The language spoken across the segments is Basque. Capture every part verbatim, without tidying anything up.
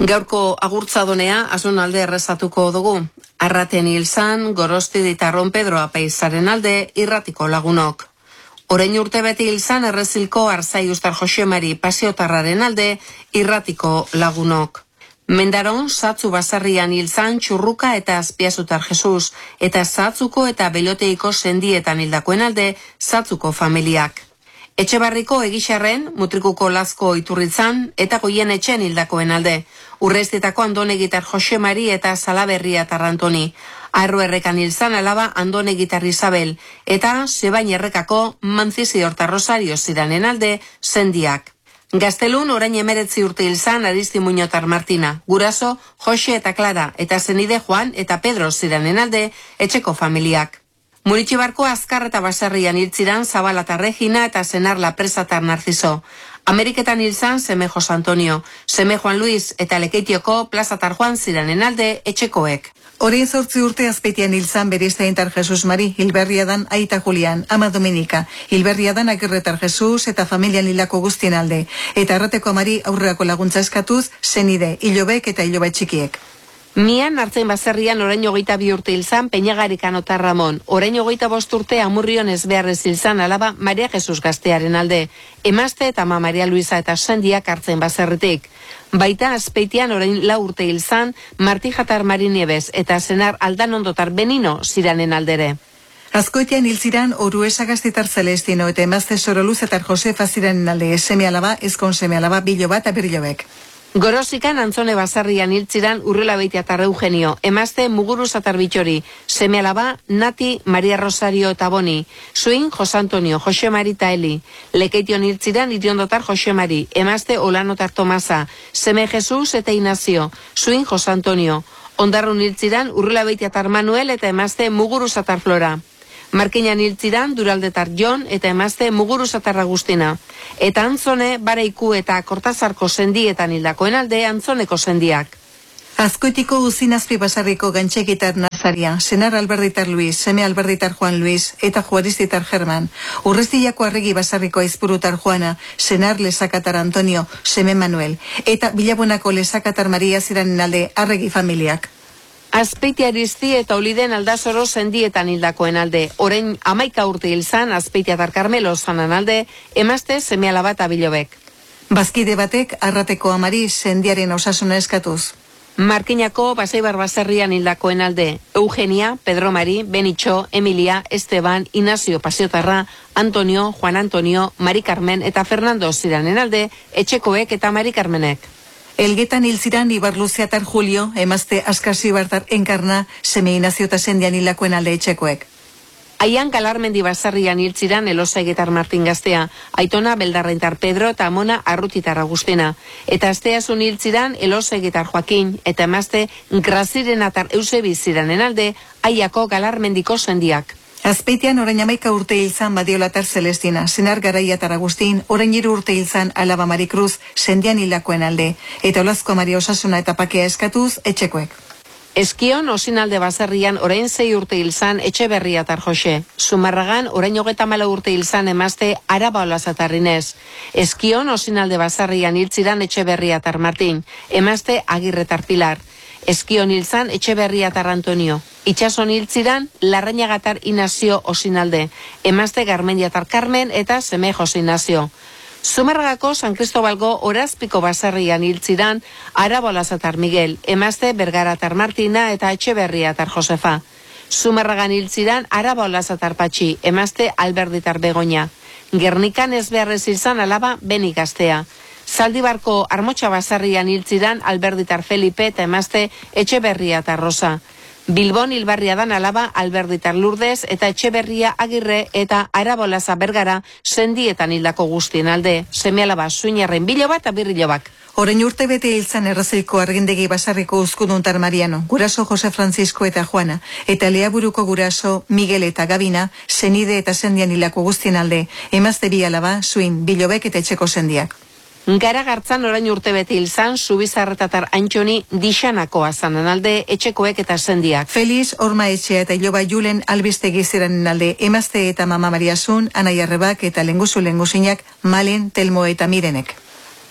Gaurko agurtzadonea asun alde errezatuko dugu. Arraten hilzan, Gorosti ditarron Pedro Apeizaren alde irratiko lagunok. Orain urte beti hilzan errezilko Arzai Ustar Josemari Pasiotarraren alde irratiko lagunok. Mendaron, Zatzu Basarrian hilzan Txurruka eta Azpiazutar Jesus, eta Zatzuko eta Beloteiko sendietan hildakoen alde Zatzuko familiak. Etxebarriko Egixarren, Mutrikuko Lazko Iturritzan, eta Goien etxen hildakoen alde. Urreztetako Andonegitar Josemari eta Salaberria Tarrantoni. Arro errekan hilzan alaba Andonegitar Isabel, eta Zebain errekako Mantzizidor eta Rosario ziranen alde sendiak. Gaztelun orain emeretzi urte hilzan Aristi Muñotar Martina, guraso Jose eta Clara, eta zenide Juan eta Pedro ziranen alde etxeko familiak. Muritxibarko Azkar eta Basarrian hiltziran Zabala eta Regina eta Senarla Presatar Narciso. Ameriketan hilzan Seme Jos Antonio, Seme Juan Luis eta Lekeitioko Plazatar Juan ziranen alde etxekoek. Horien zortzi urte azpeitian hilzan Beriztaintar Jesus Mari, Hilberriadan Aita Julian, Ama Dominika, Hilberriadan Agirretar Jesus eta familian hilako guztien alde, eta Arrateko Amari aurreako laguntza eskatuz, senide, hilobek eta hiloba txikiek. Mian hartzen baserrian orain hogeita bi urte hilzan Peñagarikan Ota Ramon, orain hogeita bost urte Amurrion ez beharrez hilzan alaba Maria Jesus Gaztearen alde, emazte eta ama Maria Luisa eta sendiak hartzen baserritik. Baita azpeitian orain lau urte hilzan Martijatar Marinieves eta senar Aldanondotar Benino ziranen aldere. Azkoitian hilziran Oruesa Gaztetar Celestino eta emazte Soroluzetar Josefa ziranen alde, seme alaba, ezkon seme alaba, biloba eta birlobek. Gorosikan Antzone Basarrian hiltziran Urrela Beitiatar Eugenio, emazte Muguruzatar Bitxori, seme alaba Nati, Maria Rosario eta Boni, Suin Jos Antonio, Jose Mari eta Eli, Lekeition hiltziran Iriondotar Jose Mari, emazte Olanotar Tomasa, seme Jesus eta Inazio, Suin Jos Antonio, Ondarrun hiltziran Urrela Beitiatar Manuel eta emazte Muguruzatar Flora. Markinan hiltziran Duraldetar Jon eta emazte Muguruzatar Agustina. Eta Antzone, Bareiku eta Kortazarko sendietan hildakoen alde Antzoneko sendiak. Azkoitiko Uzinazpi Basarriko Gantxekitar Nazaria, senar Alberditar Luis, seme Alberditar Juan Luis eta Juaristitar German. Urrestillako Arregi Basarriko Aizpurutar Juana, senar Lesakatar Antonio, seme Manuel. Eta Bilabonako Lesakatar Maria ziranen alde Arregi familiak. Azpeiti Aristi eta Oliden Aldazoro sendietan hildakoen alde. Orain amaika urte hilzan Azpeitiatar Karmelo zanan alde, emazte seme alaba eta bilobek. Bazkide batek Arrateko Amari sendiaren osasuna eskatuz. Markinako Basaibar Baserrian hildakoen alde, Eugenia, Pedro Mari, Benitxo, Emilia, Esteban, Inazio Pasiotarra, Antonio, Juan Antonio, Mari Carmen eta Fernando ziranen alde, etxekoek eta Mari Carmenek. Elgetan hilziran Ibarluziatar Julio, emazte Askasi Bartar Enkarna, seme Inazio eta sendian hilakoen alde etxekoek. Aian Galarmendi Basarrian hiltziran Elosa Egetar Martin Gaztea, Aitona Beldarrentar Pedro eta Amona Arrutitar Agustina. Eta asteazun hiltziran Elosa Egetar Joaquin eta emazte Grazirenatar Eusebi ziranen alde, Aiako Galarmendiko sendiak. Azpeitian orain amaika urte hilzan Badiolatar Celestina, senar Garaiatar Agustin, orain hiru urte hilzan Alaba Marikruz, sendian hilakoen alde, eta Olazko Maria Osasuna eta Pakea eskatuz, etxekoek. Eskion Osinalde Baserrian orain zei urte hilzan Etxeberriatar Jose. Zumarragan orain hogeta mala urte hilzan emazte Araba Olazatarrinez. Eskion Osinalde Baserrian hiltziran Etxeberriatar Martin, emazte Agirretar Pilar. Eskion hilzan Etxeberriatar Antonio. Itxason hiltziran Larrañagatar Inazio Osinalde, emazte Garmendiatar Carmen eta seme Jose Inazio. Zumarragako San Cristobalgo Orazpiko Basarrian hiltziran Araba Olazatar Miguel, emazte Bergaratar Martina eta Etxeberriatar Josefa. Zumarragan hiltziran Araba Olazatar Patxi, emazte Alberditar Begoña. Gernikan ez beharrez hilzan alaba Beni Gaztea. Zaldibarko Armotxa Basarrian hiltziran Alberditar Felipe eta emazte Etxeberriatar Rosa. Bilbon hilbarriadan alaba Alberditar Lourdes eta Etxeberria Agirre eta Arabolaza Bergara sendietan hildako guztien alde, seme alaba Suñarren biloba eta birrilobak. Orain urte bete hiltzan Errazeiko Argindegi Basarriko Uzkuduntar Mariano, guraso Jose Francisco eta Juana, eta Leaburuko guraso Miguel eta Gabina, senide eta sendian hildako guztien alde, emazte bi alaba, Suin, bilobek eta etxeko sendiak. Gara gartzan orain urte beti hilzan, Zubizarretatar Antxoni Dixanakoa zanen alde, etxekoek eta sendiak. Feliz, Orma Etxea eta Iloba Julen albistegi ziranen alde, emazte eta mama Mariasun, Anai Arrebak eta lenguzu lenguzinak, Malen, Telmo eta Mirenek.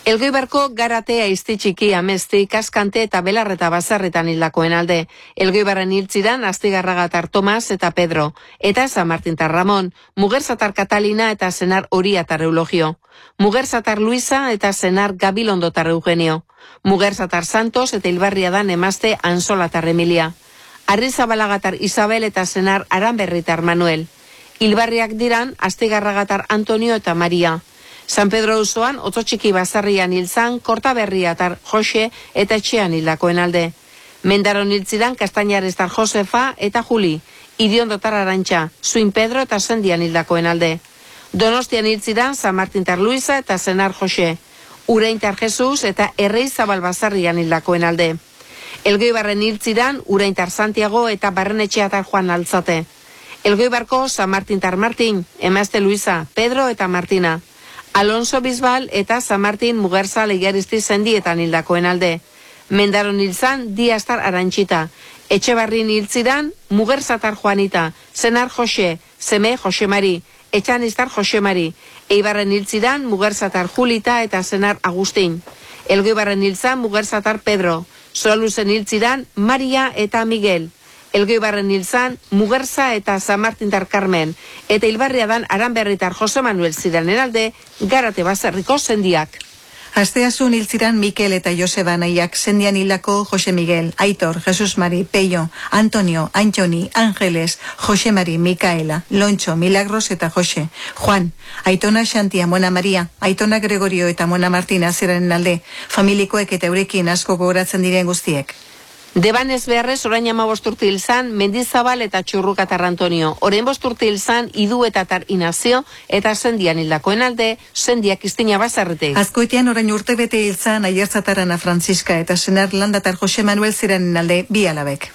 Elgoibarko Garatea Iztitxiki Amesti Kaskante eta Belarreta Bazarretan hildakoen alde. Elgoibarren hiltziran Astigarragatar Tomas eta Pedro, eta San Martintar Ramon, Mugerzatar Katalina eta senar Oriatar Eulogio, Mugerzatar Luisa eta senar Gabilondotar Eugenio, Mugerzatar Santos eta Hilbarriadan emazte Ansolatar Emilia, Arrizabalagatar Isabel eta senar Aranberritar Manuel, Hilbarriak diran Astigarragatar Antonio eta Maria, San Pedro auzoan Otzotxiki Bazarrian hilzan Kortaberriatar Jose eta etxean hildakoen alde. Mendaron hiltziran Kastainarestar Josefa eta Juli, Iriondotar Arantxa, Zuin Pedro eta Sendian hildakoen alde. Donostian hiltziran San Martintar Luisa eta senar Jose, Ureintar Jesus eta Erreizabal Bazarrian hildakoen alde. Elgoibarren hiltziran Ureintar Santiago eta Barrenetxeatar Juan Altzate. Elgoibarko San Martintar Martin, emazte Luisa, Pedro eta Martina. Alonso Bisbal eta San Martin Mugerza Leigaristi Sendietan hildakoen alde. Mendaron hilzan Diastar Arantxita. Etxebarrin hiltziran Mugerzatar Juanita, senar Jose, seme Jose Mari, Etxanistar Jose Mari. Eibarren hiltziran Mugerzatar Julita eta senar Agustin. Elgoibarren hilzan Mugerzatar Pedro. Soluzen hiltziran Maria eta Miguel. Elgoibarren hilzan Mugerza eta San Martintar Carmen, eta Hilbarriadan Aranberritar Jose Manuel ziranen alde, Garate Bazarriko sendiak. Asteazun hiltziran Mikel eta Joseba anaiak, sendian hildako Jose Miguel, Aitor, Jesus Mari, Peio, Antonio, Antxoni, Ángeles, Jose Mari, Mikaela, Lontxo, Milagros eta Jose, Juan, Aitona Xantia, Mona Maria, Aitona Gregorio eta Mona Martina ziranen alde, familikoek eta eurekin asko gogoratzen diren guztiek. Debanez beharrez orain amabosturte hilzan Mendizabal eta Txurrukatar Antonio, orain bosturte hilzan Idu eta Tar Inazio eta Sendian hildakoen alde, Sendiak Iztina Bazarretek. Azkoitean orain urte bete hilzan Aiertzatar Ana Franziska eta senar Landatar Jose Manuel ziranen alde bi alabek.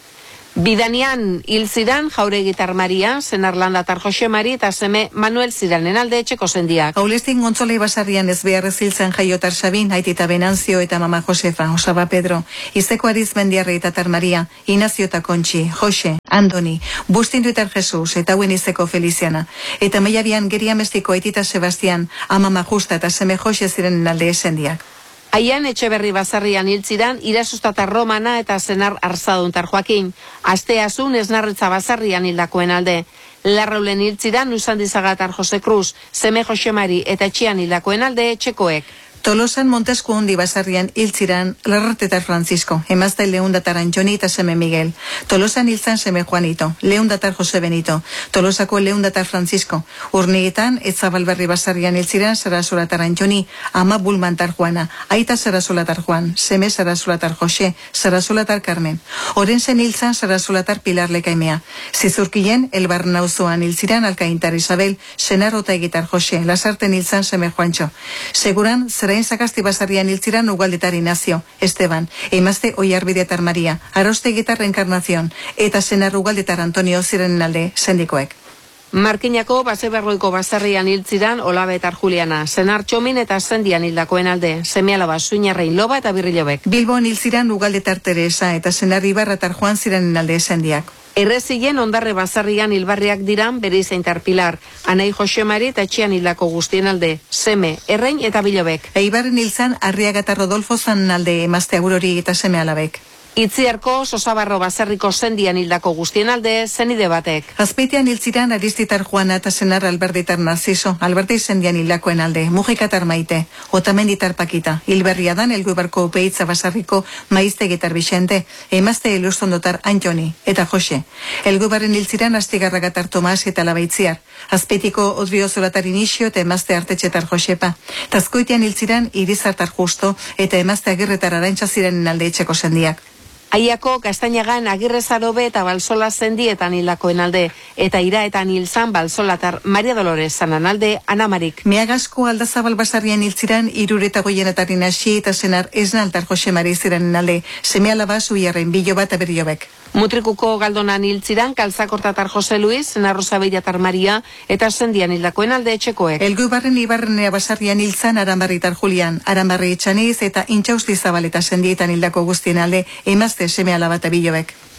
Bidanian hil ziran Jauregitar Maria, senar Landatar Jose Mari eta seme Manuel ziranen alde etxeko sendiak. Aulestin Gontzolei Basarrian ez beharrez hilzan Jaiotar Sabin, Aitita Benanzio eta Mama Josefa, Osaba Pedro, Izeko Ariz Mendiarri eta Tar Maria, Inazio eta Kontxi, Jose, Andoni, Bustindu eta Jesus eta hauen Izeko Feliziana. Eta meiabian Geriamestiko Aitita Sebastian, Amama Justa eta seme Jose zirenen alde esendiak. Aian Etxeberri Bazarrian hiltziran Irasustatar Romana eta senar Arzaduntar Joakin. Asteazun Esnarretza Bazarrian hildakoen alde. Larraulen hiltziran Usandizagatar Jose Cruz, seme Jose Mari eta etxean hildakoen alde etxekoek. Tolosan Montesku Hondi Bazarrian hiltziran Larratetar Francisco, emazta Leundatar Antxoni eta seme Miguel. Tolosan hiltzan seme Juanito, Leundatar Jose Benito, Tolosako Leundatar Francisco. Urnietan, Etzabalberri Bazarrian hiltziran Sarasolatar Antxoni, ama Bulmantar Juana, aita Sarasolatar Juan, seme Sarasolatar Jose, Sarasolatar Carmen. Orenzen hiltzan Sarasolatar Pilar Lekaimea. Zizurkien, Elbarnauzoan hiltziran Alkaintar Isabel, senarota egitar Jose, Lasarten hiltzan seme Juancho. Seguran, Zerain Zakasti Bazarrian hiltziran Ugaldetar Inazio, Esteban, emazte Oiarbidetar Maria, Arostegitar Reenkarnazion, eta senar Ugaldetar Antonio zirenen alde sendikoek. Markinako Baseberroiko Bazarrian hiltziran Olabetar Juliana, senar Txomin eta Sendian hildakoen alde, seme alaba Suñarrein Loba eta Birrilobek. Bilbon hiltziran Ugaldetar Teresa eta senar Ibarratar Juan zirenen alde sendiak. Errezien Ondarre Bazarrian hilbarriak diran bere Izeintar Pilar, Anai Jose Mari eta etxean hildako guztien alde, seme, Errein eta Bilobek. Eibarren hiltzan Arriagata Rodolfo zanen alde emazte Aurori eta seme alabek. Itziarko Sosabarro Bazarriko Sendian hildako guztien alde, zenide batek. Azpeitean hiltziran Aristitar Juana eta senar Alberditar Narciso, Alberti Sendian hildakoen alde, Mujikatar Maite, Otamenditar Pakita, Hilberriadan Elgoibarko Upeitza Bazarriko Maiztegitar Vicente, emazte Ilustondotar Antxoni eta Jose. Elgoibarren hiltziran Astigarragatar Tomas eta Labaitziar, Azpeitiko Odriozolatar Inisio eta emazte Artetxetar Josepa. Tazkoitean hiltziran Irizartar Justo eta emazte Agirretar Arantxa zirenen alde etxeko sendiak. Aiako Kastainagan Agirrezarobe eta Balsola Sendietan hildakoen alde, eta Iraetan hilzan Balsolatar Maria Dolores zanan alde Anamarik. Meagasko Aldazabal Bazarrian hiltziran Irureta Goienatarin hasi eta senar Esnaltar Jose Mari ziranen alde, seme alaba Zuiarren Biloba eta Berriobek. Mutrikuko Galdonan hiltziran Kaltzakortatar Jose Luis, senar Rosabellatar Maria eta Sendian hildakoen alde etxekoek. Elgoibarren Ibarrenea Bazarrian hiltzan Aranbarritar Julian, Aranbarri Etxaniz eta Intxausti Zabal eta Sendietan hildako guztien alde emazte seme alaba eta Bilobek.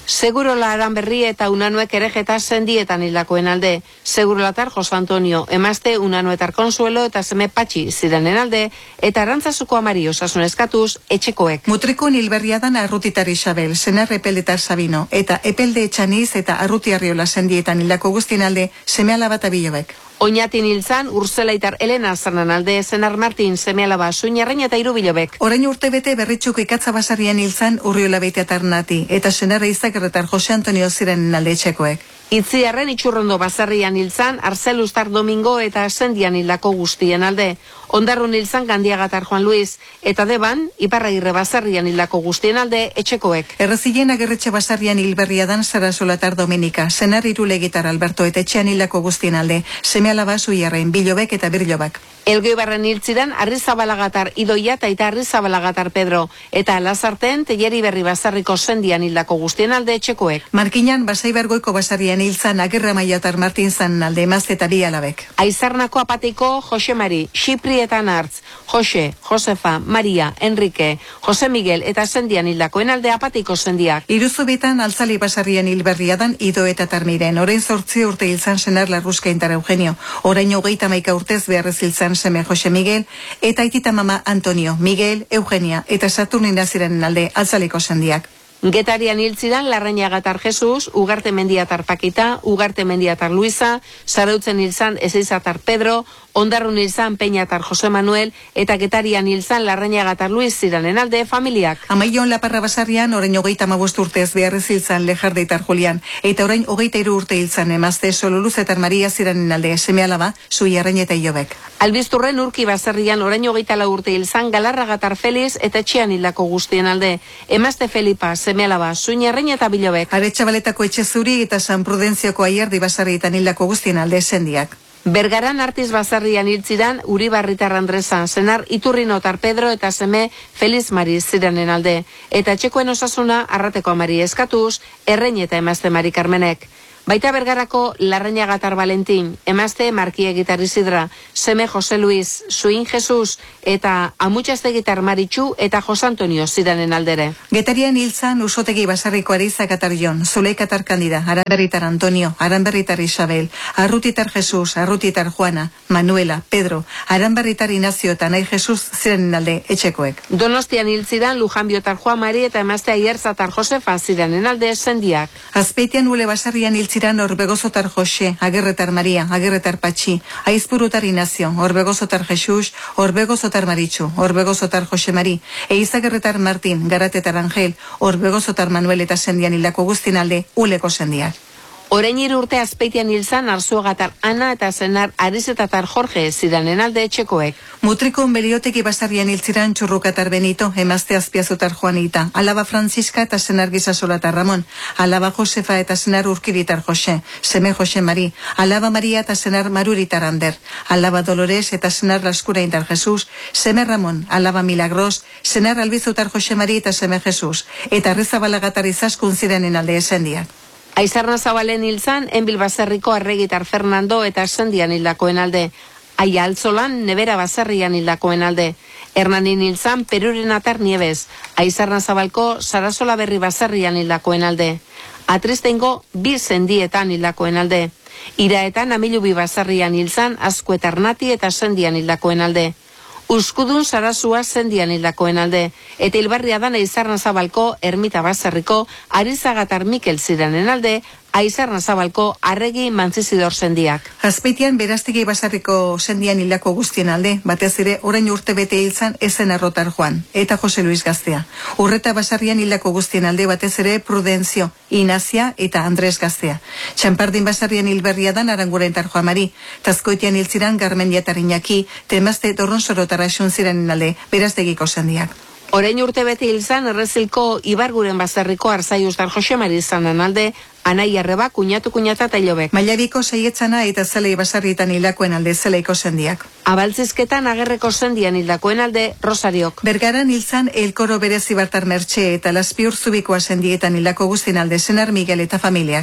Segurola Aranberri eta Unanuek erejeta sendietan hildakoen alde. Segurolatar Jos Antonio, emazte Unanuetar Konsuelo eta seme Patxi zirenen alde, eta Arantzazuko Amari osasun eskatuz etxekoek. Mutrikun hilberriadan Arrutitar Isabel, senar Epeldetar Sabino, eta Epelde Etxaniz eta Arruti Arriola sendietan hildako guztien alde, seme alaba eta bilobek. Oñatin hilzan Urzelaitar Elena zanan alde, senar Martin seme alaba Suñarrein eta hiru bilobek. Orain urte bete berritxuko ikatza basarien hilzan Urriola beiteatar Nati, eta senar Izakerretar Jose Antonio zirenen alde etxekoek. Itziarren Itxurrondo basarrian hilzan Arzelustar Domingo eta Sendian hildako guztien alde. Ondarrun hilzan Gandiagatar Juan Luis, eta Deban, Iparragirre basarrian hildako guztien alde etxekoek. Errezilen Agerretxe basarrian hilberriadan Sarasolatar Dominika, senar Irulegitar Alberto eta etxean hildako guztien alde, seme alaba Zuiarrein, bilobek eta birlobak. Elgoibarren hiltzidan Arrizabalagar Idoia eta eta Arrizabalagar Pedro, eta Lazarten Telleri Berri basarriko Sendian hildako guztien alde etxekoek. Markinan Basaibargoiko basarrian hilzan Agirra Maiatar Martin zan alde emazte eta bi alabek. Aizarnako apatiko Jose Mari, Xipri eta Nartz, Jose, Josefa, Maria, Enrique, Jose Miguel eta Sendian hildakoen alde apatiko sendiak. Iruzubitan Altzali basarrian hilberriadan Ido eta Tarmiren, orain zortzi urte hilzan senar Larruska Intar Eugenio, orain hogeita maika urtez beharrez hilzan seme Jose Miguel, eta aitita mama Antonio, Miguel, Eugenia eta Saturnina ziren alde Altzaliko sendiak. Getarian hiltzidan Larrañagatar Jesus, Ugarte Mendiatar Pakita, Ugarte Mendiatar Luisa, Zarautzen hilzan Ezeizatar Pedro, Ondarrun hilzan Peñatar Jose Manuel, eta Getarian hilzan Larrañagatar Luis ziranen alde familiak. Amaion Laparra basarrian orain hogeita hamabost urtez beharrez hilzan Lejardeitar Julian, eta orain hogeita hiru urte hilzan emazte Sololuzetar Maria ziranen alde seme alaba Zuiarrein eta Ilobek. Albizturren Urki basarrian orain hogeita lau urte hilzan Galarragatar Feliz eta etxean hildako guztien alde, emazte Felipa seme alaba Zuiarrein eta Bilobek. Aretxabaletako etxe zuri eta San Prudentzioko Aierdi basarrietan hildako guztien alde sendiak. Bergaran Artiz basarrian hiltzidan Uribarritar Andresa, senar Iturrinotar Pedro eta seme Feliz Mari ziranen alde, eta etxekoen osasuna Arrateko Amari eskatuz, Errein eta emazte Mari Carmenek. Baita Bergarako Larrañagatar Valentin, emazte Markiegitar Isidra, seme Jose Luis, Suin Jesus eta Amutxaztegitar Maritxu eta Jose Antonio ziranen aldere. Getarian hilzan Usotegi basarriko Arizakatar Jon, Zuleikatar Kandida, Aranberritar Antonio, Aranberritar Isabel, Arrutitar Jesus, Arrutitar Juana, Manuela, Pedro, Aranberritar Inazio eta Nahi Jesus ziranen alde etxekoek. Donostian hiltzidan Lujanbiotar Juan Mari eta emazte Aierzatar Josefa ziranen alde sendiak. Azpeitian Ule basarrian hiltzidan Orbegozotar Jose, Agirretar Maria, Agirretar Patxi, Aizpurutar Inazio, Orbegozotar Jesus, Orbegozotar Maritxu, Orbegozotar Jose Mari, Eizagerretar Martin, Garatetar Angel, Orbegozotar Manuel eta sendian hildako guztien alde Uleko sendiak. Orain hiru urte Azpeitian hilzan Arzuagatar Ana eta senar Arizetatar Jorge ziranen alde etxekoek. Mutrikon Belioteki basarrian hiltziran Txurrukatar Benito, emazte Azpiazutar Juanita, alaba Franziska eta senar Gizasolatar Ramon, alaba Josefa eta senar Urkiritar Jose, seme Jose Mari, alaba Maria eta senar Maruritar Ander, alaba Dolores eta senar Laskuraintar Jesus, seme Ramon, alaba Milagros, senar Albizutar Jose Mari eta seme Jesus, eta Arrezabalagatar Izaskun zirenen alde esendiak. Aizarna Zabalen hilzan, Enbil Baserriko Arregitar Fernando eta sendian hildakoen alde. Aia Altzolan, Nebera Baserrian hildakoen alde. Hernanin hilzan, Perurenatar Nieves. Aizarna Zabalko, Sarasola Berri Baserrian hildakoen alde. Atristengo, bi sendietan hildakoen alde. Iraetan, Amilubi Baserrian hilzan, Azkuetar Nati eta sendian hildakoen alde. Uskudun Sarasua sendian hildakoen alde, eta Hilbarria dan Aizarna Zabalko, Ermita Baserriko, Arizagatar Mikel ziranen alde, Aizarna Zabalko, Arregi Mantzizidor sendiak. Azpeitian Berastegi Basarriko sendian hildako guztien alde, batez ere orain urte bete hilzan Ezen Arrotar Juan, eta Jose Luis Gaztea. Urreta Basarrian hildako guztien alde, batez ere Prudentzio, Inazia eta Andres Gaztea. Txampardin Basarrian hilberriadan Arangurentar Juan Mari, Tazkoitian hiltziran Garmendiatar Iñaki, temazte Torronsorotar Asun ziranen alde, Berastegiko sendiak. Orain urte bete hilzan Errezilko Ibarguren Baserriko Arzaiustar Jose Mari izanen alde, Anai Arreba, Kuñatu Kuñata eta Ilobek. Mailabiko Seietzana eta Zelei Basarrietan hildakoen alde Zeleiko sendiak. Abaltzizketan Agerreko sendian hildakoen alde Rosariok. Bergaran hilzan Elkoro Berezi Bartar Mertxe eta Laspiur Zubikoa sendietan hildako guztien alde Senar Miguel eta familiak.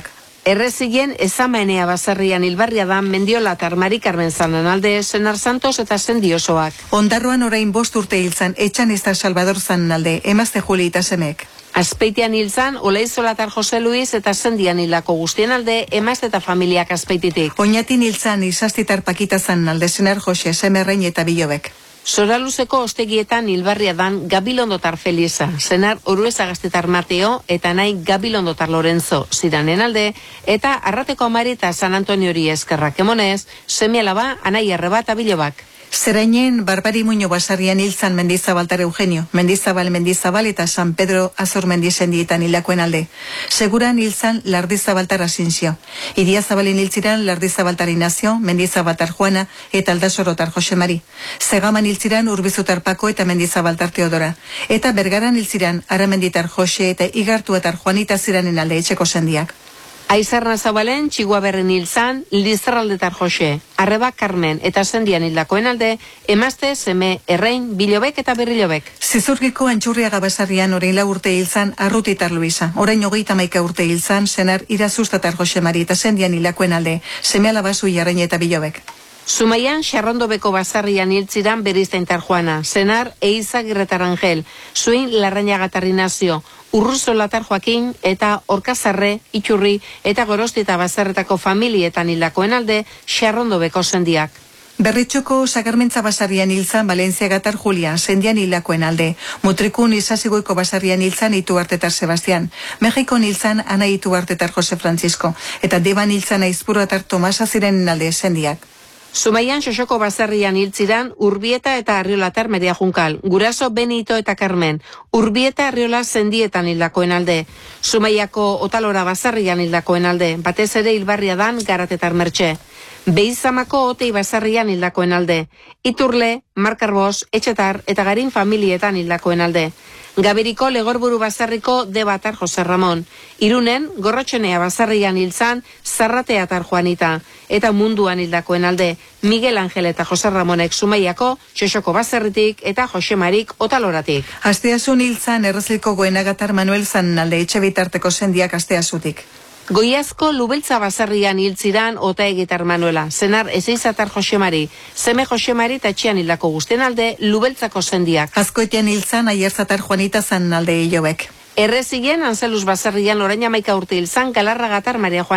Errezien ezamaenea baserrian hilbarria da Mendiola eta Mari Carmen Zanan alde, Senar Santos eta Sendi osoak. Ondarroan orain bost urte hiltzan, etxan ez da Salvador Zanan alde, emazte Juli eta semek. Azpeitian hiltzan, Oleizolatar Jose Luis eta Sendian hilako guztien alde, emazte eta familiak Azpeititik. Oñatin hiltzan Izastitar Pakita Zanan alde, Senar Jose, Semerrein eta Bilobek. Soraluzeko ostegietan hilbarria dan Gabilondotar Felisa, Senar Oruezagastetar Mateo eta nahi Gabilondotar Lorenzo ziranen alde, eta Arrateko Amari eta San Antoniori eskerrak emonez, seme alaba anai arreba eta Bilobak. Zerainen Barbari Muño basarrian hiltzan Mendizabaltar Eugenio, Mendizabal Mendizabal eta San Pedro Azor Mendizendietan hilakoen alde. Seguran hiltzan Lardizabaltar Asinzio. Idiazabalin hiltziran Lardizabaltar Inazio, Mendizabaltar Juana eta Aldasorotar Jose Mari. Zegaman hiltziran Urbizutar Pako eta Mendizabaltar Teodora. Eta Bergaran hiltziran Aramenditar Jose eta Igartuetar Juanita ziranen alde etxeko sendiak. Aizarna Zabalen, Txiguaberren hilzan, Lizarraldetar Jose, Arreba Carmen eta Sendian hildakoen alde, emazte, seme, errein, Bilobek eta Berrilobek. Zizurgiko Antxurriaga basarrian orain lau urte hilzan, Arrutitar Luisa. Orain hogeita maika urte hilzan, Senar Irazustatar Jose Mari eta Sendian hildakoen alde, seme alabazu jarrein eta Bilobek. Zumaian, Xarrondobeko basarrian hiltziran Beriztaintar Juana, Senar Eizagirretar Angel, Zuin Larrañagatar Inazio, Urruzolatar Joakin eta Orkazarre, Iturri eta Gorosti eta Bazarretako familietan hildakoen alde, Xarrondobeko sendiak. Berritxoko Sagarmentza basarrian hilzan Valentziagatar Julia, Sendian hildakoen alde. Mutrikun Izasigoiko basarrian hilzan Ituartetar Sebastian. Mexikon hilzan Ana Ituartetar Jose Francisco. Eta Deban hilzan Aizpuruatar Tomasa zirenen alde sendiak. Zumaian Xosoko basarrian hiltziran Urbieta eta Arriolatar Media Junkal, Guraso Benito eta Carmen, Urbieta Arriola Sendietan hildakoen alde, Zumaiako Otalora basarrian hildakoen alde, batez ere hilbarria dan Garatetar Mertxe, Beizamako Otei basarrian hildakoen alde, Iturle, Markarbos, Etxetar eta Garin familietan hildakoen alde, Gabiriko Legorburu basarriko Debatar Jose Ramon, Irunen Gorrotxenea basarrian hiltzan Zarrateatar Juanita, eta munduan hildakoen alde, Miguel Angel eta Jose Ramonek Zumaiako, Xosoko baserritik eta Jose Marik Otaloratik. Asteazun hiltzan Errezilko Goenagatar Manuel Zanan alde etxe bitarteko sendiak asteazutik. Goiazko Lubeltza basarrian hiltziran Otaegitar Manuela, Senar Ezeizatar Jose Mari, Seme Jose Mari eta etxean hildako guztien alde Lubeltzako sendiak. Azkoetian hiltzan Aierzatar Juanita Zanan alde Ilobek. Errezien Anzelus basarrian orain amaika urte hiltzan Galarragatar Maria Juan